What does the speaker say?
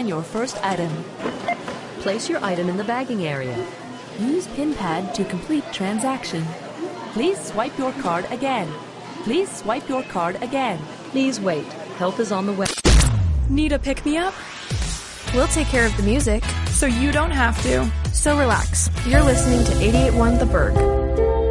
on your first item. Place your item in the bagging area. Use PIN pad to complete transaction. Please swipe your card again. Please swipe your card again. Please wait. Help is on the way. Need a pick-me-up? We'll take care of the music, so you don't have to. So relax. You're listening to 88.1 The Berg.